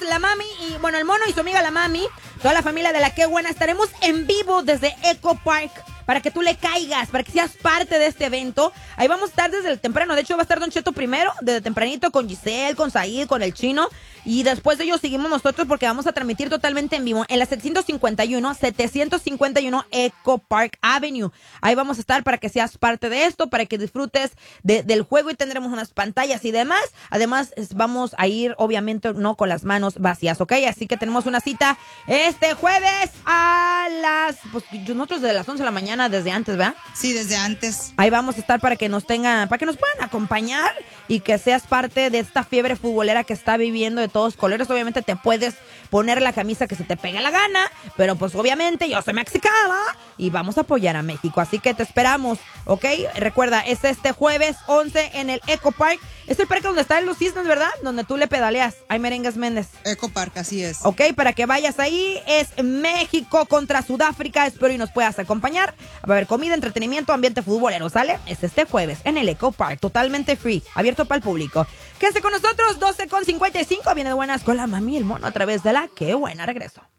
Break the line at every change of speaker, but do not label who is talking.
la mami y, bueno, el mono y su amiga la mami, toda la familia de la Qué Buena, estaremos en vivo desde Eco Park para que tú le caigas, para que seas parte de este evento. Ahí vamos a estar desde el temprano. De hecho, va a estar Don Cheto primero, desde tempranito, con Giselle, con Said, con el Chino. Y después de ellos seguimos nosotros porque vamos a transmitir totalmente en vivo en la 751 Eco Park Avenue. Ahí vamos a estar para que seas parte de esto, para que disfrutes del juego y tendremos unas pantallas y demás. Además, vamos a ir, obviamente, no con las manos vacías, ¿ok? Así que tenemos una cita este jueves a pues nosotros desde las 11 de la mañana, desde antes, ¿verdad?
Sí, desde antes.
Ahí vamos a estar para que nos puedan acompañar y que seas parte de esta fiebre futbolera que está viviendo de todos colores. Obviamente te puedes poner la camisa que se te pegue la gana, pero pues obviamente yo soy mexicana y vamos a apoyar a México, así que te esperamos, ¿ok? Recuerda, es este jueves 11 en el Eco Park. Es el parque donde están los cisnes, ¿verdad? Donde tú le pedaleas. Hay merengues Méndez.
Eco Park, así es.
Ok, para que vayas ahí. Es México contra Sudáfrica. Espero y nos puedas acompañar. Va a haber comida, entretenimiento, ambiente futbolero, ¿sale? Es este jueves en el Eco Park. Totalmente free. Abierto para el público. Quédese con nosotros. 12:55. Viene de buenas con la mami y el mono a través de la Qué Buena. Regreso.